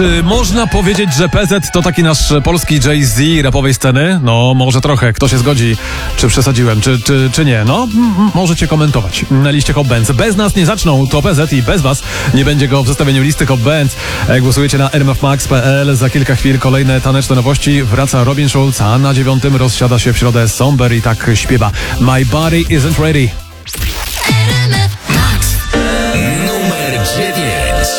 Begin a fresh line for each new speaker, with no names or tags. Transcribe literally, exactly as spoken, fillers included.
Czy można powiedzieć, że P Z to taki nasz polski Jay-Z rapowej sceny? No, może trochę. Kto się zgodzi? Czy przesadziłem? Czy, czy, czy nie? No, m- możecie komentować na liście Hot Bands. Bez nas nie zaczną, to P Z i bez was nie będzie go w zestawieniu listy Hot Bands. Głosujecie na r m f max kropka p l. Za kilka chwil kolejne taneczne nowości. Wraca Robin Schulz, a na dziewiątym rozsiada się w środę Somber i tak śpiewa My Body Isn't Ready.